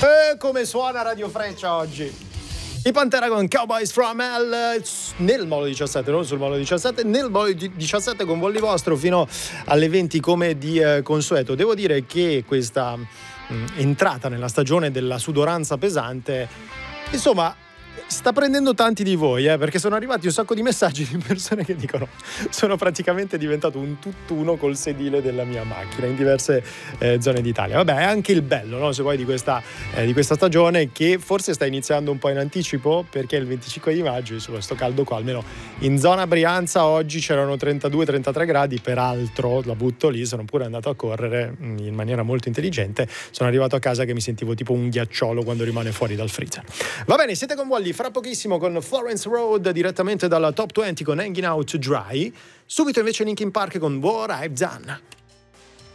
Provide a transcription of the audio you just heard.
Come suona Radio Freccia oggi? I Pantera con Cowboys from Hell nel Molo 17, non sul Molo 17, nel Molo 17 con Volli Vostro fino alle 20 come di consueto. Devo dire che questa entrata nella stagione della sudoranza pesante, insomma, sta prendendo tanti di voi, perché sono arrivati un sacco di messaggi di persone che dicono: sono praticamente diventato un tutt'uno col sedile della mia macchina in diverse zone d'Italia. Vabbè, è anche il bello, no? Se vuoi, di questa stagione, che forse sta iniziando un po' in anticipo, perché il 25 di maggio, su questo caldo qua, almeno in zona Brianza oggi c'erano 32-33 gradi, peraltro la butto lì, sono pure andato a correre in maniera molto intelligente, sono arrivato a casa che mi sentivo tipo un ghiacciolo quando rimane fuori dal freezer. Va bene, siete con Wally, fra pochissimo con Florence Road direttamente dalla Top 20 con Hanging Out Dry, subito invece Linkin Park con What I've Done.